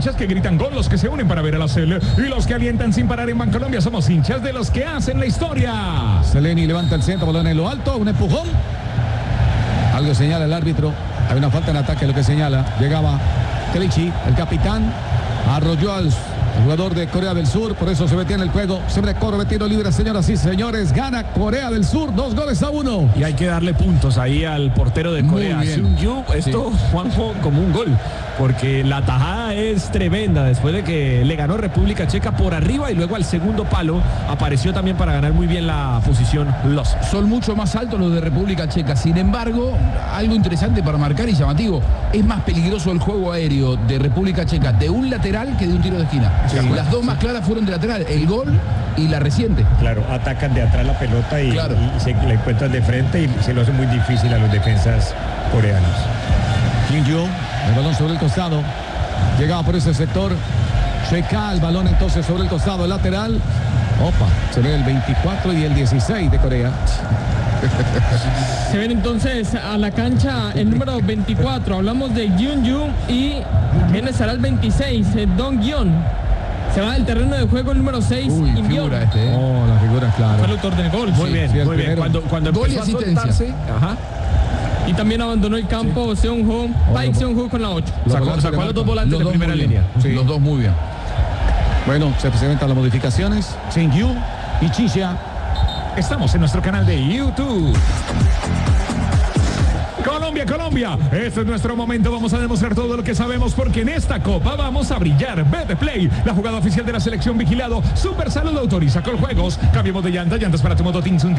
hinchas que gritan gol, los que se unen para ver a la Cele y los que alientan sin parar en Bancolombia. Somos hinchas de los que hacen la historia. Seleni levanta el centro, balón en lo alto, un empujón. Algo señala el árbitro. Hay una falta en ataque, lo que señala. Llegaba Kelechi, el capitán, arrolló al jugador de Corea del Sur, por eso se metió en el juego. Siempre corre, tiro libre, señoras y señores. Gana Corea del Sur, 2-1. Y hay que darle puntos ahí al portero de Corea, Seung-yu. Esto, sí, Juanjo, como un gol, porque la tajada es tremenda después de que le ganó República Checa por arriba y luego al segundo palo apareció también para ganar muy bien la posición Los. Son mucho más altos los de República Checa. Sin embargo, algo interesante para marcar y llamativo, es más peligroso el juego aéreo de República Checa de un lateral que de un tiro de esquina. Sí, las dos más claras fueron de lateral, el gol y la reciente. Claro, atacan de atrás la pelota y, claro, y se la encuentran de frente y se lo hace muy difícil a los defensas coreanos. Kim-Yu, el balón sobre el costado, llegaba por ese sector. Checa, el balón entonces sobre el costado, el lateral. Opa, se ve el 24 y el 16 de Corea. Se ven entonces a la cancha el número 24. Hablamos de Yoon-Yu y ¿quién estará el 26? Dong-Yeon. Se va del terreno de juego el número 6. Figura Oh, la figura, claro. Fue el autor del gol. Muy bien, muy bien. Cuando gol y empezó a asistencia. soltarse, ajá. Y también abandonó el campo Seung-ho, Park Seung-ho con la 8. Sacó a los dos volantes de primera línea. Sí. Los dos muy bien. Bueno, se presentan las modificaciones. Seung-Yu y Chinchia. Estamos en nuestro canal de YouTube. Colombia, este es nuestro momento, vamos a demostrar todo lo que sabemos porque en esta copa vamos a brillar. Betplay, la jugada oficial de la selección vigilado. Super Salud autoriza con juegos. Cambiemos de llantas para tu moto Tinsun.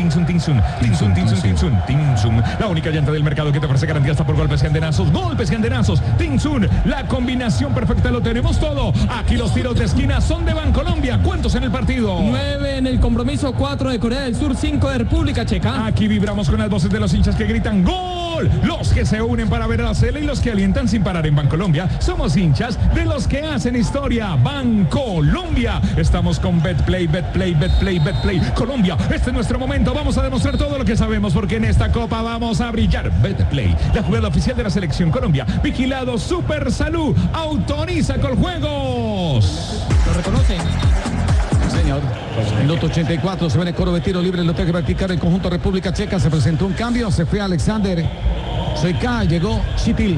La única llanta del mercado que te ofrece garantía hasta por golpes y andenazos. Tinsun, la combinación perfecta, lo tenemos todo. Aquí los tiros de esquina son de Bancolombia. ¿Cuántos en el partido? 9 en el compromiso, 4 de Corea del Sur, 5 de República Checa. Aquí vibramos con las voces de los hinchas que gritan ¡gol! Los que se unen para ver a la Cele y los que alientan sin parar en Bancolombia. Somos hinchas de los que hacen historia. Bancolombia. Estamos con Betplay. Colombia, este es nuestro momento. Vamos a demostrar todo lo que sabemos porque en esta copa vamos a brillar. Betplay, la jugada oficial de la selección Colombia. Vigilado Super Salud. Autoriza con juegos. ¿Lo reconocen? Señor. Minuto 84, se ve el coro de tiro libre, lo tiene que practicar el conjunto República Checa. Se presentó un cambio, se fue Alexander Soyka, llegó Shitil.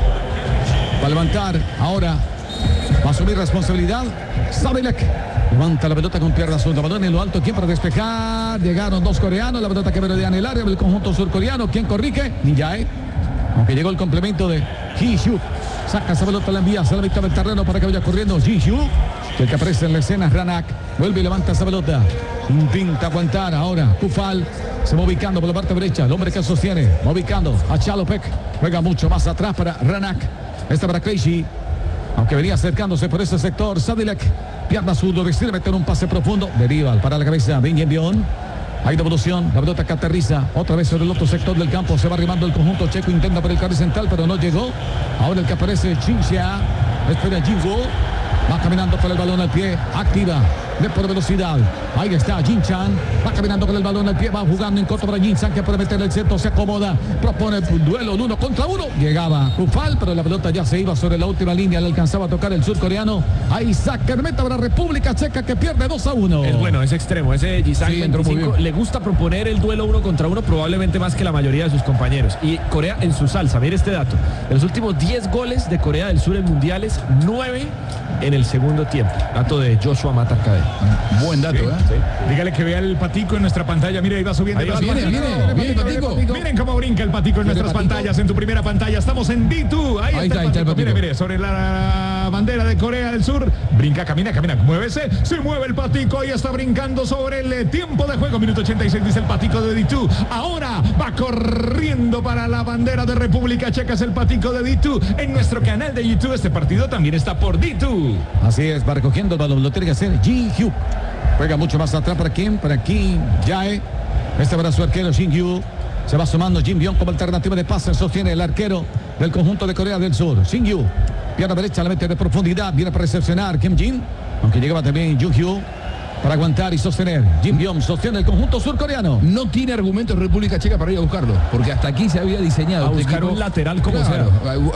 Va a levantar, ahora va a asumir responsabilidad Sabilek. Levanta la pelota con pierna zurda, balón en lo alto, ¿quién para despejar? Llegaron dos coreanos, la pelota que merodea el área del conjunto surcoreano. ¿Quién corrige? Ninjae. Aunque llegó el complemento de Ji-Hyu. Saca esa pelota, la envía hacia la mitad del terreno para que vaya corriendo Ji-Hyu. El que aparece en la escena es Ranak. Vuelve y levanta esa pelota. Intenta aguantar ahora. Kufal se va ubicando por la parte derecha. El hombre que sostiene. Va ubicando a Chalopek. Juega mucho más atrás para Ranak. Esta para Kleishi. Aunque venía acercándose por ese sector. Sadilek. Pierna zurdo. Decide meter un pase profundo. Deriva para la cabeza. Benjenbion. Hay devolución. La pelota que aterriza. Otra vez sobre el otro sector del campo. Se va arribando el conjunto checo. Intenta por el carril central, pero no llegó. Ahora el que aparece Chinchia. Espera Jingo. Va caminando por el balón al pie, activa, de por velocidad. Ahí está Jin-Chan, va caminando con el balón al pie, va jugando en corto para Jin-Chan, que puede meter el centro, se acomoda, propone el duelo, el 1 contra 1. Llegaba Kufal, pero la pelota ya se iba sobre la última línea, le alcanzaba a tocar el surcoreano. Ahí saca meta para República Checa, que pierde 2-1. Es bueno, es extremo, ese Jisang, sí, 25, le gusta proponer el duelo 1 contra 1, probablemente más que la mayoría de sus compañeros. Y Corea en su salsa, mire este dato, en los últimos 10 goles de Corea del Sur en mundiales, 9 en el segundo tiempo. Dato de Joshua Matarcade. Buen dato, sí, sí. Dígale que vea el patico en nuestra pantalla. Mire, ahí va subiendo. Ahí va, viene, patico. Miren cómo brinca el patico en nuestras pantallas. En tu primera pantalla estamos en D2. Ahí está el patico. Mire, sobre la bandera de Corea del Sur. Brinca, camina, muévese. Se mueve el patico. Ahí está brincando sobre el tiempo de juego. Minuto 86 dice el patico de D2. Ahora va corriendo para la bandera de República Checa. Es el patico de D2. En nuestro canal de YouTube este partido también está por D2. Así es, va recogiendo el balón, lo tiene que hacer Ji-Hyu. Juega mucho más atrás para Kim Jae. Este para su arquero Shin-Gyu. Se va sumando Jin-Byung como alternativa de pase. Sostiene el arquero del conjunto de Corea del Sur. Shin-Gyu. Pierna derecha, la mete de profundidad. Viene para recepcionar Kim Jin. Aunque llegaba también Jung-Hyu. para aguantar y sostener. Jim Byung sostiene el conjunto surcoreano. No tiene argumentos República Checa para ir a buscarlo, porque hasta aquí se había diseñado. A buscar un lateral como sea.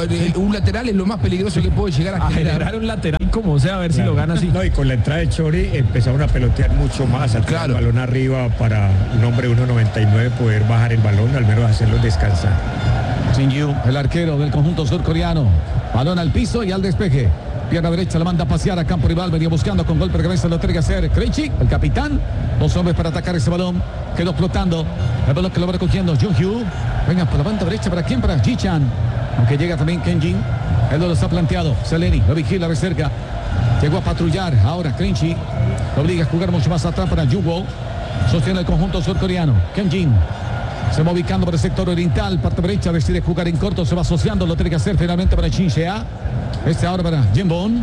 Un lateral es lo más peligroso que puede llegar a generar un lateral como sea, a ver si lo gana así. No, y con la entrada de Chori empezaron a pelotear mucho más, a tirar el balón arriba para un hombre 1.99 poder bajar el balón, al menos hacerlo descansar. Shin Yu, el arquero del conjunto surcoreano. Balón al piso y al despeje. Pierna derecha la manda a pasear a campo rival. Venía buscando con golpe de cabeza. Lo tiene que hacer Krejci, el capitán. Dos hombres para atacar ese balón. Quedó flotando. El balón que lo va recogiendo Jung Hyu. Venga por la banda derecha. ¿Para quién? Para Ji-chan. Aunque llega también Ken Jin. El duelo está planteado. Seleni lo vigila de cerca. Llegó a patrullar. Ahora Krejci lo obliga a jugar mucho más atrás para Jung-woo. Sostiene el conjunto surcoreano. Ken Jin se va ubicando por el sector oriental. Parte derecha. Decide jugar en corto. Se va asociando. Lo tiene que hacer finalmente para Shin Se-a. Ahora para Jim Bon.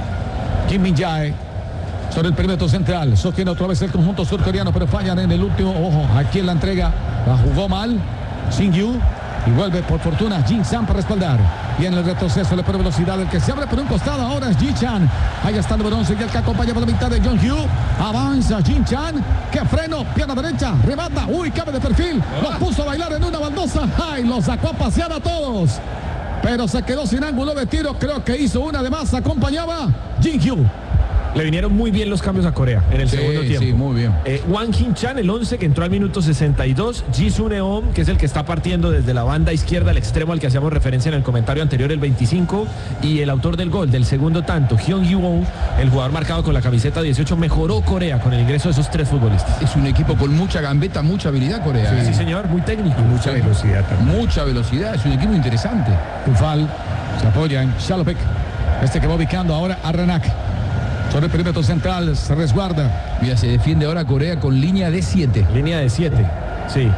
Kim Min-jae sobre el perímetro central. Sostiene otra vez el conjunto surcoreano, pero fallan en el último. Ojo, aquí en la entrega. La jugó mal Shin Yu. Y vuelve por fortuna Jin San para respaldar. Y en el retroceso le pone velocidad. El que se abre por un costado ahora es Ji-chan. Ahí está el número 11 y el que acompaña por la mitad de Jung Hyu. Avanza Ji-chan. Que freno. Pierna derecha. Remata. Uy, cabe de perfil. Los puso a bailar en una baldosa. Ay, los sacó a pasear a todos. Pero se quedó sin ángulo de tiro. Creo que hizo una de más. Acompañaba Jin Hyu. Le vinieron muy bien los cambios a Corea en el segundo tiempo. Sí, muy bien. Wang Hin-chan, el 11, que entró al minuto 62. Ji Sun-eom, que es el que está partiendo desde la banda izquierda al extremo al que hacíamos referencia en el comentario anterior, el 25. Y el autor del gol del segundo tanto, Hyun Hee-won, el jugador marcado con la camiseta 18, mejoró Corea con el ingreso de esos tres futbolistas. Es un equipo con mucha gambeta, mucha habilidad Corea. Sí, señor, muy técnico. Y mucha velocidad también. Mucha velocidad, es un equipo interesante. Kufal se apoya en Shalopek. Este que va ubicando ahora a Ranak. Sobre el perímetro central se resguarda. Mira, se defiende ahora Corea con línea de 7. Línea de 7, sí.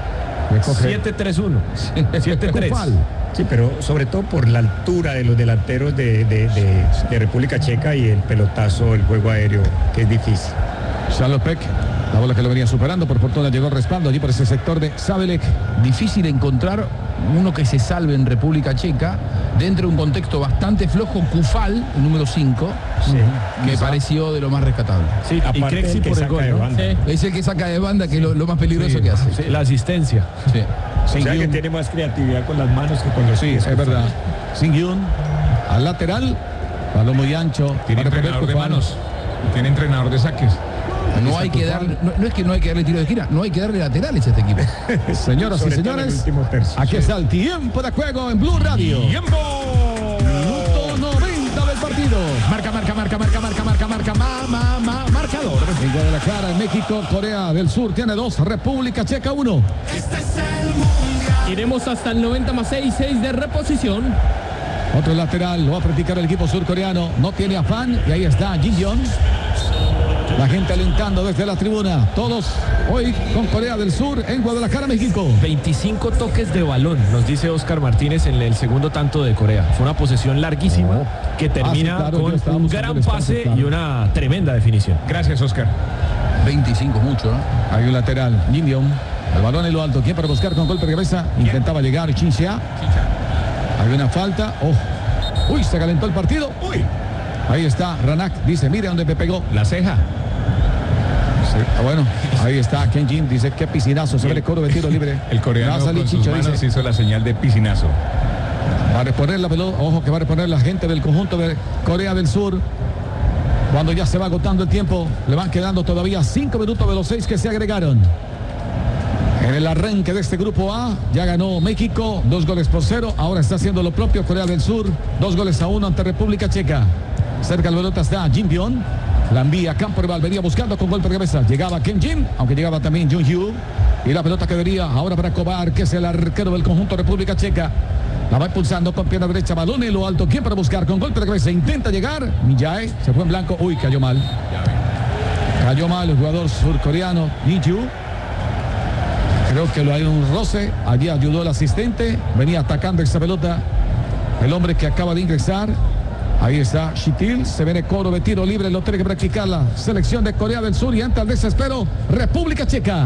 7-3-1. 7-3. Sí, pero sobre todo por la altura de los delanteros de República Checa y el pelotazo, el juego aéreo, que es difícil. Shalopek, la bola que lo venía superando, por fortuna llegó el respaldo allí por ese sector de Sabelek. Difícil encontrar uno que se salve en República Checa dentro de un contexto bastante flojo. Kufal, el número 5, que pareció de lo más rescatable. Sí, y Krejci por el gol, ¿no? Sí. Es el que saca de banda, que es lo más peligroso que hace. Sí, la asistencia. Sí. O sea que tiene más creatividad con las manos que con los pies. Es verdad. Shin-gyun al lateral, balón muy ancho. Tiene entrenador de manos, tiene entrenador de saques. No hay que darle, no es que no hay que darle tiro de esquina, no hay que darle laterales a este equipo. Señoras y señores, aquí está el tiempo de juego en Blue Radio. ¡Tiempo! Minuto 90 del partido. Marcador. En Guadalajara, en México, Corea del Sur tiene 2, República Checa 1. Iremos hasta el 90+6 de reposición. Otro lateral, lo va a practicar el equipo surcoreano. No tiene afán y ahí está Jin Byung. La gente alentando desde la tribuna. Todos hoy con Corea del Sur en Guadalajara, México. 25 toques de balón, nos dice Oscar Martínez en el segundo tanto de Corea. Fue una posesión larguísima que termina con un gran pase y una tremenda definición. Gracias, Oscar. 25 mucho, ¿no? Hay un lateral, Jin Byung. El balón en lo alto. ¿Quién para buscar con golpe de cabeza? Intentaba llegar Shin Se-a. Hay una falta. Oh. Uy, se calentó el partido. Uy. Ahí está Ranak. Dice, mire dónde me pegó. La ceja. Sí. Bueno, ahí está Ken Jin. Dice, qué piscinazo. Se ve el coro de tiro libre. El coreano va a salir con sus Chicho, manos dice. hizo la señal de piscinazo. Va a reponer la pelota. Ojo que va a reponer la gente del conjunto de Corea del Sur. Cuando ya se va agotando el tiempo, le van quedando todavía 5 minutos de los 6 que se agregaron. En el arranque de este grupo A, ya ganó México, 2-0. Ahora está haciendo lo propio Corea del Sur, 2-1 ante República Checa. Cerca del pelota está Jim Byung. La envía a campo rival, venía buscando con golpe de cabeza. Llegaba Ken Jin, aunque llegaba también Jung Hyu. Y la pelota quedaría ahora para Kovar, que es el arquero del conjunto República Checa. La va impulsando con pierna derecha, balón en lo alto. ¿Quién para buscar? Con golpe de cabeza intenta llegar. Min-jae se fue en blanco. Uy, cayó mal. Cayó mal el jugador surcoreano Ni-ju. Creo que lo hay un roce. Allí ayudó el asistente. Venía atacando esa pelota el hombre que acaba de ingresar. Ahí está Shitil. Se viene coro de tiro libre. Lo tiene que practicar la selección de Corea del Sur. Y entra al desespero República Checa.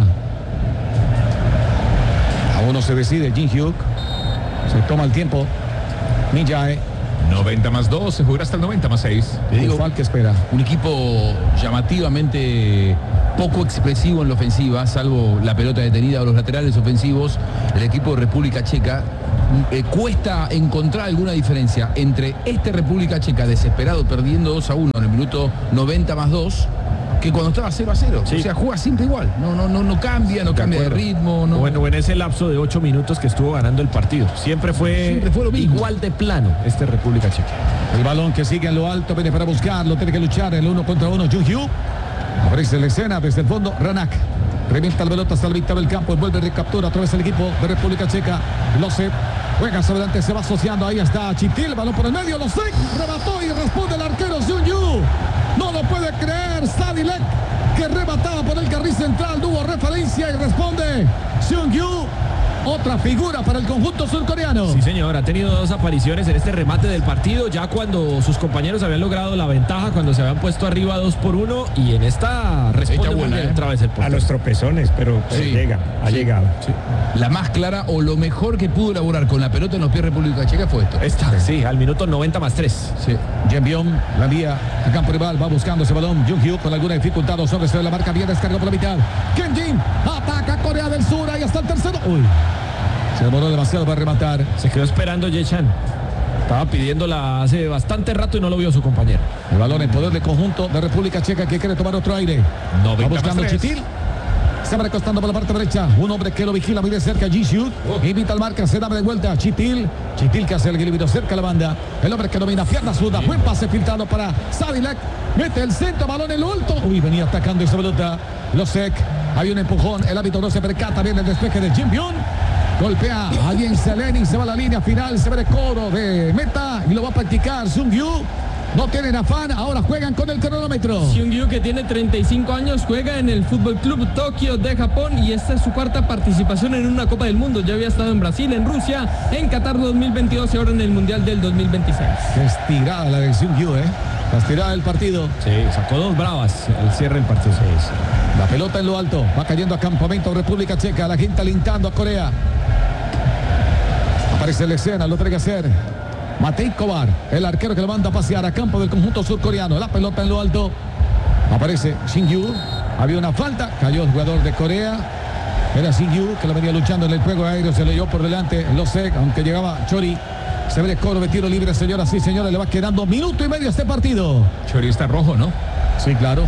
Aún no se decide Jin Hyuk. Se toma el tiempo. Min-jae. 90+2, se juega hasta el 90+6. Te digo, ¿Qué espera? un equipo llamativamente poco expresivo en la ofensiva, salvo la pelota detenida o los laterales ofensivos. El equipo de República Checa cuesta encontrar alguna diferencia entre este República Checa desesperado perdiendo 2-1 en el minuto 90+2 que cuando estaba 0-0. Sí. O sea, juega siempre igual. No cambia de ritmo. No. Bueno, en ese lapso de 8 minutos que estuvo ganando el partido. Siempre fue lo mismo. igual de plano este República Checa. El balón que sigue en lo alto, viene para buscarlo, tiene que luchar el 1 contra 1. Jung-Hyu. Aparece en la escena desde el fondo. Ranak. Revienta la pelota hasta el mitad del campo. Vuelve de captura otra vez el equipo de República Checa. Losek. Juega hacia adelante, se va asociando. Ahí está Chitil. Balón por el medio. Losek. Remató y responde el arquero Jung-Hyu. No lo puede creer. Sadilek, que remataba por el carril central. No hubo referencia y responde Jung-Hyu. Otra figura para el conjunto surcoreano. Sí, señor, ha tenido 2 apariciones en este remate del partido, ya cuando sus compañeros habían logrado la ventaja, cuando se habían puesto arriba 2-1, y en esta responde muy bien otra vez el portero. A los tropezones, pero Sí. ha llegado. Sí. La más clara o lo mejor que pudo elaborar con la pelota en los pies de República Checa fue esto. Esta, sí, al minuto 90+3. Sí. Jeon-Byung la envía a campo rival, va buscando ese balón. Jung-Hyu con alguna dificultad, sobre la marca, bien descargado por la mitad. Kenjin ataca Corea del Sur, ahí está el tercero. Uy, se demoró demasiado para rematar. Se quedó esperando Ye-Chan. Estaba pidiéndola hace bastante rato y no lo vio su compañero. El balón en poder del conjunto de República Checa, que quiere tomar otro aire. Va buscando 90+3. Chitil. Se va recostando por la parte derecha. Un hombre que lo vigila muy de cerca, Ji-Shu. Invita al marca, se da de vuelta. Chitil que hace el equilibrio cerca a la banda. El hombre que domina, pierna zurda. Buen pase filtrado para Sadilek. Mete el centro, balón en lo alto. Uy, venía atacando esa pelota. Losek. Había un empujón. El árbitro no se percata bien el despeje de Jeon-Byung. Golpea a Yen Seleni, se va a la línea final, se ve el coro de meta y lo va a practicar Jung-Hyu. No tienen afán, ahora juegan con el cronómetro. Jung-Hyu, que tiene 35 años, juega en el Fútbol Club Tokio de Japón y esta es su 4ª participación en una Copa del Mundo. Ya había estado en Brasil, en Rusia, en Qatar 2022 y ahora en el Mundial del 2026. Qué estirada la de Jung-Hyu, la estirada del partido. Sí, sacó 2 bravas al cierre del partido. La pelota en lo alto, va cayendo a campamento República Checa, la gente alentando a Corea. Aparece en la escena, lo tiene que hacer Matej Kovar, el arquero que lo manda a pasear a campo del conjunto surcoreano. La pelota en lo alto. Aparece Jung-Hyu. Había una falta. Cayó el jugador de Corea. Era Jung-Hyu que lo venía luchando en el juego aéreo. Se lo llevó por delante Losek, aunque llegaba Chori. Se ve el coro de tiro libre, señoras y señores. Le va quedando minuto y medio a este partido. Chori está rojo, ¿no? Sí, claro.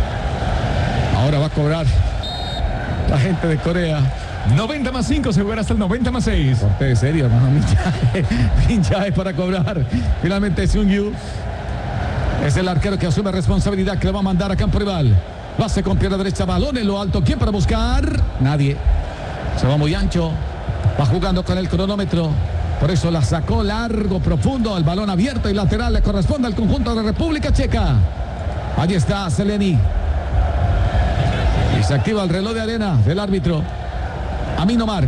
Ahora va a cobrar la gente de Corea. 90+5, se juega hasta el 90+6. Corte de serio, hermano. Minjae para cobrar. Finalmente Jung-Hyu es el arquero que asume responsabilidad, que le va a mandar a campo rival. Base con pierna derecha, balón en lo alto. ¿Quién para buscar? Nadie. Se va muy ancho. Va jugando con el cronómetro. Por eso la sacó largo, profundo. El balón abierto y lateral le corresponde al conjunto de República Checa. Allí está Seleni. Y se activa el reloj de arena del árbitro Amin Omar.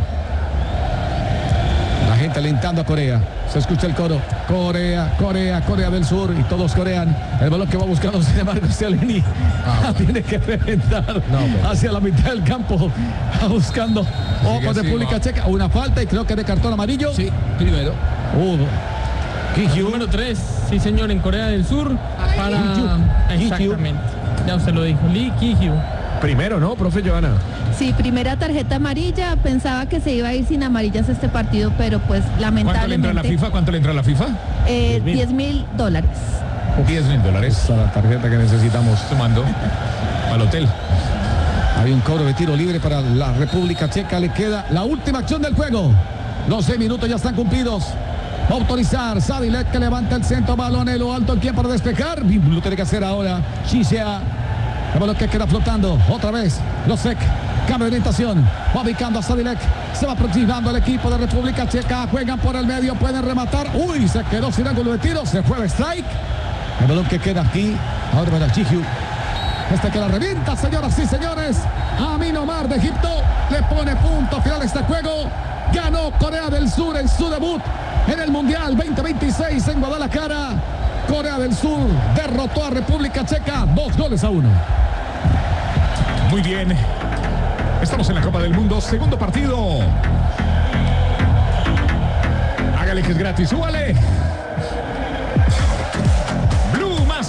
La gente alentando a Corea. Se escucha el coro. Corea del Sur. Y todos corean. El balón que va buscando, sin embargo, Seleni. Tiene que reventar hacia la mitad del campo. Va buscando. Ojo, República Checa. Una falta y creo que de cartón amarillo. Sí, primero. Ki-Hyu. Número 3, sí señor, en Corea del Sur. Exactamente. Ya usted lo dijo. Lee Ki-Hyu. Primero, ¿no, profe Joana? Sí, primera tarjeta amarilla. Pensaba que se iba a ir sin amarillas este partido, pero pues lamentablemente. ¿Cuánto le entra a la FIFA? $10,000. $10,000. Esa es la tarjeta que necesitamos. Sumando al hotel. Hay un cobro de tiro libre para la República Checa. Le queda la última acción del juego. Los 6 minutos ya están cumplidos. Va a autorizar Sadilek, que levanta el centro, balón en lo alto. ¿Quién para despejar? Lo tiene que hacer ahora Shishea. El balón que queda flotando. Otra vez Losek. Cambio de orientación. Va ubicando a Sadilek. Se va aproximando el equipo de República Checa. Juegan por el medio. Pueden rematar. Uy, se quedó sin ángulo de tiro. Se fue de strike. El balón que queda aquí. Ahora para Ji-Hyu. Este que la revienta, señoras y señores. Amin Omar de Egipto le pone punto final a este juego. Ganó Corea del Sur en su debut en el Mundial 2026 en Guadalajara. Corea del Sur derrotó a República Checa 2-1. Muy bien. Estamos en la Copa del Mundo, segundo partido. Hágale que es gratis, súbale.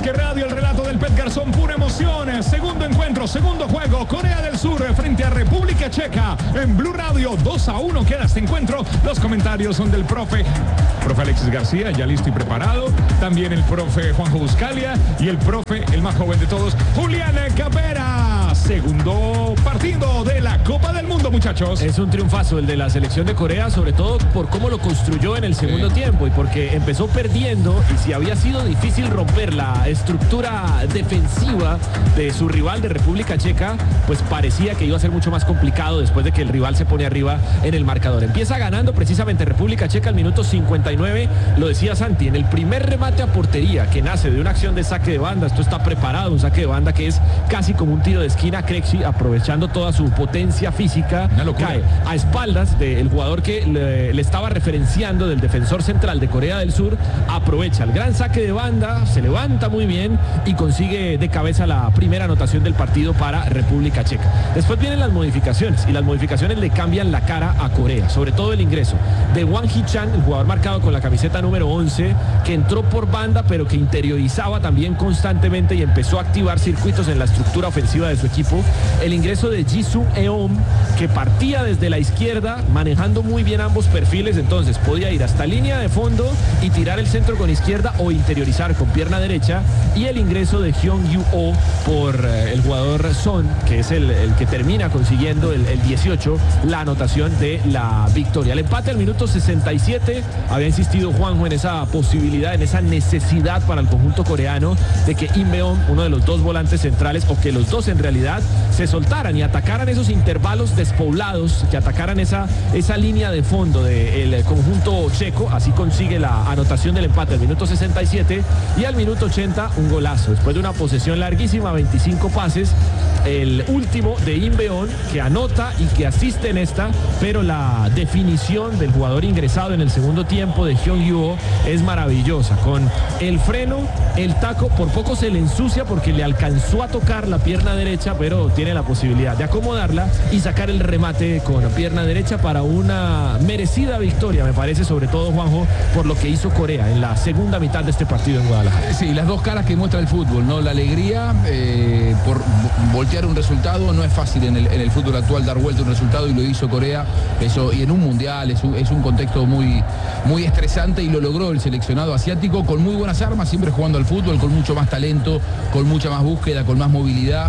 Que Radio, el relato del Pet Garzón, pura emoción. Segundo encuentro, segundo juego, Corea del Sur frente a República Checa. En Blue Radio, 2-1 queda este encuentro. Los comentarios son del profe Alexis García, ya listo y preparado. También el profe Juanjo Buscalia y el profe, el más joven de todos, Julián Capera. Segundo partido de la Copa del Mundo, muchachos. Es un triunfazo el de la selección de Corea, sobre todo por cómo lo construyó en el segundo tiempo y porque empezó perdiendo, y si había sido difícil romper la estructura defensiva de su rival de República Checa, pues parecía que iba a ser mucho más complicado después de que el rival se pone arriba en el marcador. Empieza ganando precisamente República Checa al minuto 59, lo decía Santi, en el primer remate a portería que nace de una acción de saque de banda. Esto está preparado, un saque de banda que es casi como un tiro de esquina. Krejci, aprovechando toda su potencia física, cae a espaldas del jugador que le estaba referenciando, del defensor central de Corea del Sur. Aprovecha el gran saque de banda, se levanta muy bien y consigue de cabeza la primera anotación del partido para República Checa. Después vienen las modificaciones, y las modificaciones le cambian la cara a Corea, sobre todo el ingreso de Wang Hee-chan, el jugador marcado con la camiseta número 11, que entró por banda pero que interiorizaba también constantemente y empezó a activar circuitos en la estructura ofensiva de su equipo. El ingreso de Jisoo Eom, que partía desde la izquierda manejando muy bien ambos perfiles, entonces podía ir hasta línea de fondo y tirar el centro con izquierda o interiorizar con pierna derecha. Y el ingreso de Hyun Yu-oh por el jugador Son, que es el que termina consiguiendo el 18, la anotación de la victoria. El empate al minuto 67, había insistido Juanjo en esa posibilidad, en esa necesidad para el conjunto coreano de que Inbeom, uno de los dos volantes centrales, o que los dos en realidad se soltaran y atacaran esos intervalos despoblados, que atacaran esa línea de fondo del conjunto checo. Así consigue la anotación del empate al minuto 67, y al minuto 80 un golazo, después de una posesión larguísima, 25 pases, el último de Inbeon, que anota y que asiste en esta, pero la definición del jugador ingresado en el segundo tiempo de Hyun Yu-oh es maravillosa, con el freno, el taco, por poco se le ensucia porque le alcanzó a tocar la pierna derecha, pero tiene la posibilidad de acomodarla y sacar el remate con pierna derecha para una merecida victoria, me parece, sobre todo, Juanjo, por lo que hizo Corea en la segunda mitad de este partido en Guadalajara. Sí, las dos caras que muestra el fútbol, ¿no? La alegría por voltear un resultado. No es fácil en el fútbol actual dar vuelta un resultado, y lo hizo Corea, eso, y en un mundial es un contexto muy, muy estresante, y lo logró el seleccionado asiático con muy buenas armas, siempre jugando al fútbol, con mucho más talento, con mucha más búsqueda, con más movilidad.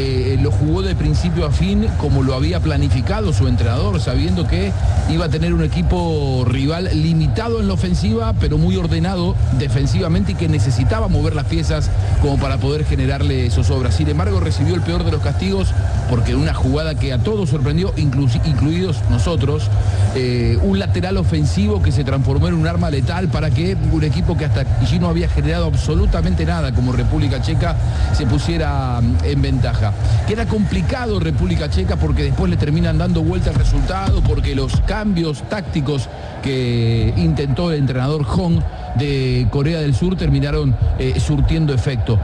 Lo jugó de principio a fin como lo había planificado su entrenador, sabiendo que iba a tener un equipo rival limitado en la ofensiva, pero muy ordenado defensivamente, y que necesitaba mover las piezas como para poder generarle zozobra. Sin embargo, recibió el peor de los castigos, porque una jugada que a todos sorprendió, incluidos nosotros, un lateral ofensivo que se transformó en un arma letal para que un equipo que hasta allí no había generado absolutamente nada, como República Checa, se pusiera en ventaja. Queda complicado República Checa, porque después le terminan dando vuelta al resultado, porque los cambios tácticos que intentó el entrenador Hong de Corea del Sur terminaron surtiendo efecto.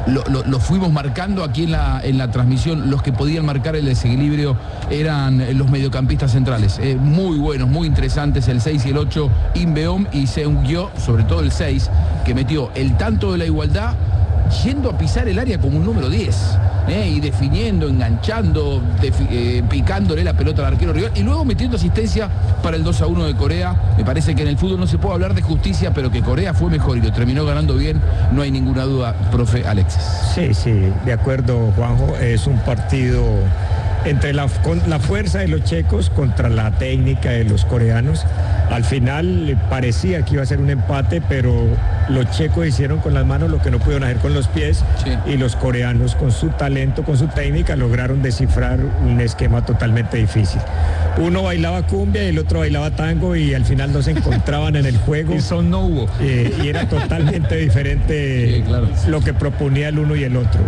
Lo fuimos marcando aquí en la transmisión. Los que podían marcar el desequilibrio eran los mediocampistas centrales, muy buenos, muy interesantes, el 6 y el 8, Inbeom y Seung-gyo, sobre todo el 6, que metió el tanto de la igualdad, yendo a pisar el área como un número 10, y definiendo, enganchando, picándole la pelota al arquero rival, y luego metiendo asistencia para el 2-1 de Corea. Me parece que en el fútbol no se puede hablar de justicia, pero que Corea fue mejor y lo terminó ganando bien, no hay ninguna duda, profe Alexis. Sí, de acuerdo, Juanjo. Es un partido entre la fuerza de los checos contra la técnica de los coreanos. Al final parecía que iba a ser un empate, pero los checos hicieron con las manos lo que no pudieron hacer con los pies, sí. Y los coreanos, con su talento, con su técnica, lograron descifrar un esquema totalmente difícil. Uno bailaba cumbia y el otro bailaba tango, y al final no se encontraban en el juego. Y son no hubo. Y era totalmente diferente, sí, claro, lo que proponía el uno y el otro.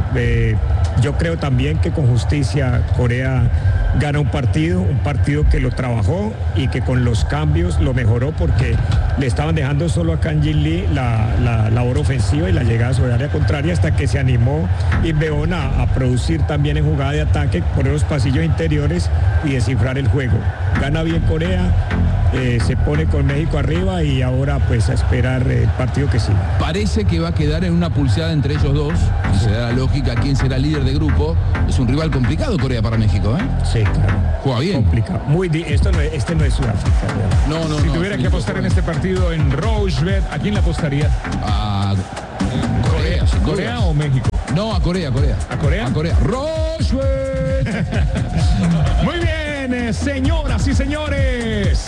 Yo creo también que con justicia Corea gana un partido que lo trabajó y que con los cambios lo mejoró, porque le estaban dejando solo a Kang Jin Lee la labor ofensiva y la llegada sobre el área contraria, hasta que se animó Inbeon a producir también en jugada de ataque por esos pasillos interiores y descifrar el juego. Gana bien Corea, se pone con México arriba y ahora pues a esperar el partido que sigue. Parece que va a quedar en una pulseada entre ellos dos. Si se da la lógica, quién será líder de grupo. Es un rival complicado Corea para México, ¿eh? Sí, claro. Juega bien. Complicado. Este no es Sudáfrica. No. Si tuviera que apostar en este partido en Rochebet, ¿a quién le apostaría? A Corea, sin dudas. ¿Corea o México? No, a Corea. ¿A Corea? A Corea. Rochebet. Muy bien, señoras y señores.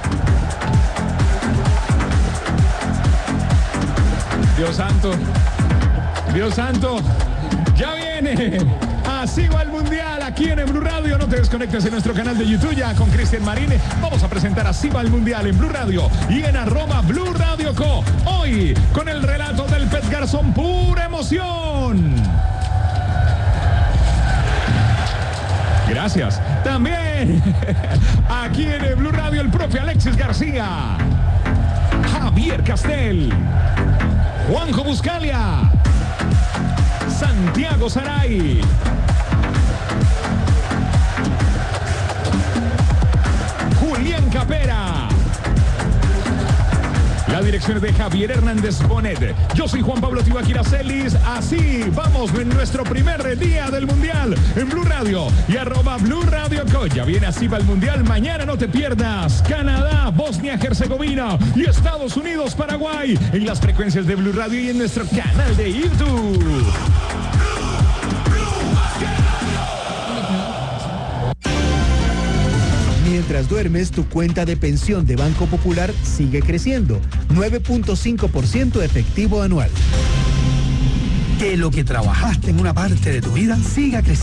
Dios santo, ya viene. Así va el Mundial aquí en el Blue Radio. No te desconectes en nuestro canal de YouTube ya con Cristian Marine. Vamos a presentar Así va el Mundial en Blue Radio y en @BlueRadioCo. Hoy con el relato del Pet Garzón, pura emoción. Gracias. También aquí en el Blue Radio el profe Alexis García, Javier Castel, Juanjo Buscalia, Santiago Saray, Julián Capera. La dirección es de Javier Hernández Bonet. Yo soy Juan Pablo Tibaquira Celis. Así vamos en nuestro primer día del Mundial en Blue Radio y @BlueRadioCo. Ya viene Así va el Mundial. Mañana no te pierdas Canadá, Bosnia, Herzegovina y Estados Unidos, Paraguay en las frecuencias de Blue Radio y en nuestro canal de YouTube. Mientras duermes, tu cuenta de pensión de Banco Popular sigue creciendo. 9.5% efectivo anual. Que lo que trabajaste en una parte de tu vida siga creciendo.